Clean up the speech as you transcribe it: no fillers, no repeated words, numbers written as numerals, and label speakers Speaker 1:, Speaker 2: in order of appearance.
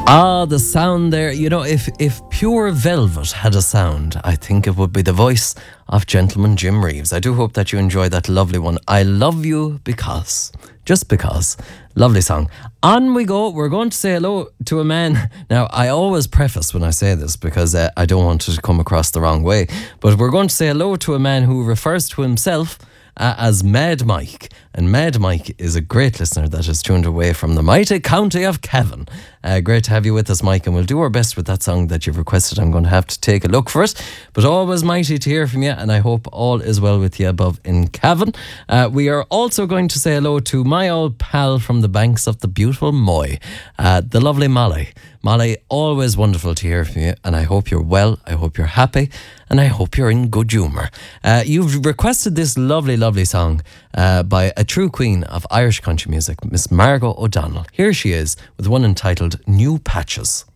Speaker 1: Ah, the sound there. You know, if Pure Velvet had a sound, I think it would be the voice of Gentleman Jim Reeves. I do hope that you enjoy that lovely one. I love you because. Just because. Lovely song. On we go. We're going to say hello to a man. Now, I always preface when I say this because I don't want it to come across the wrong way. But we're going to say hello to a man who refers to himself as Mad Mike. And Mad Mike is a great listener that is tuned away from the mighty county of Cavan. Great to have you with us, Mike, and we'll do our best with that song that you've requested. I'm going to have to take a look for it, but always mighty to hear from you, and I hope all is well with you above in Cavan. We are also going to say hello to my old pal from the banks of the beautiful Moy, the lovely Molly. Molly, always wonderful to hear from you, and I hope you're well, I hope you're happy, and I hope you're in good humour. You've requested this lovely, lovely song by a true queen of Irish country music, Miss Margot O'Donnell. Here she is with one entitled New Patches.